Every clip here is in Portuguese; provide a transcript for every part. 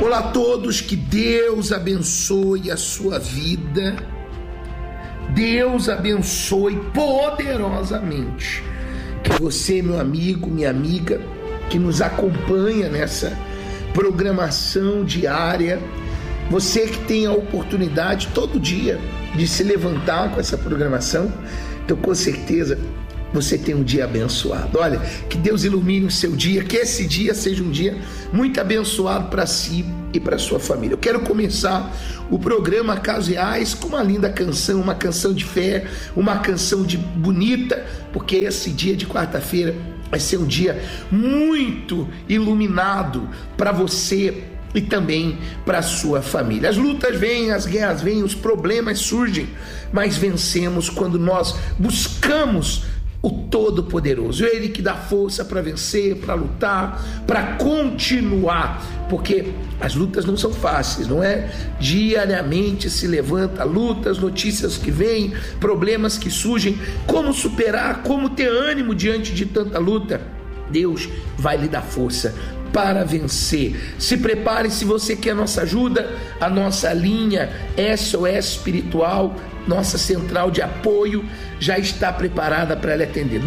Olá a todos, que Deus abençoe a sua vida. Deus abençoe poderosamente. Que você, meu amigo, minha amiga, que nos acompanha nessa programação diária, você que tem a oportunidade todo dia de se levantar com essa programação, então com certeza você tem um dia abençoado. Olha, que Deus ilumine o seu dia, que esse dia seja um dia muito abençoado para si e para sua família. Eu quero começar o programa Casos Reais com uma linda canção, uma canção de fé, uma canção de bonita, porque esse dia de quarta-feira vai ser um dia muito iluminado para você e também para a sua família. As lutas vêm, as guerras vêm, os problemas surgem, mas vencemos quando nós buscamos o Todo-Poderoso, Ele que dá força para vencer, para lutar, para continuar, porque as lutas não são fáceis, não é? Diariamente se levanta lutas, notícias que vêm, problemas que surgem, como superar, como ter ânimo diante de tanta luta. Deus vai lhe dar força para vencer. Se prepare, se você quer a nossa ajuda, a nossa linha SOS Espiritual, nossa central de apoio já está preparada para lhe atender.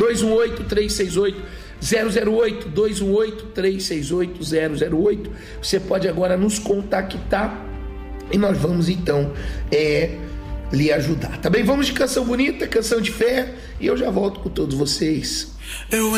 218-368-008, 218-368-008. Você pode agora nos contactar e nós vamos então lhe ajudar. Tá bem? Vamos de canção bonita, canção de fé, e eu já volto com todos vocês.